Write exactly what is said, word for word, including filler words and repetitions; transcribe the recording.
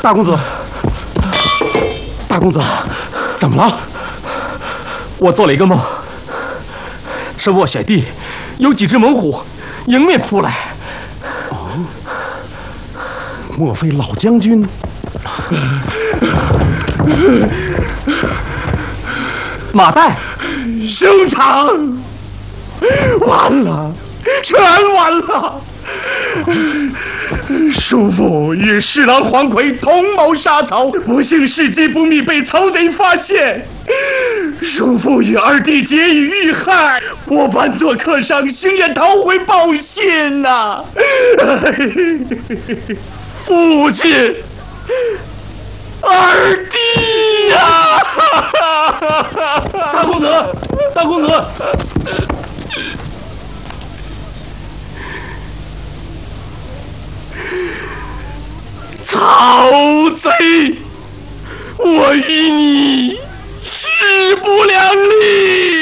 大公子，大公子，怎么了？ 我做了一个梦，是卧雪地有几只猛虎迎面扑来。 哦，莫非老将军？ 马岱， 兄长，完了，全完了！叔父与侍郎黄奎同谋杀曹，不幸事机不密，被曹贼发现。叔父与二弟结以遇害，我扮作客商，星夜逃回报信呐、啊！父亲，二弟呀、 啊！大公子，大公子。 曹贼，我与你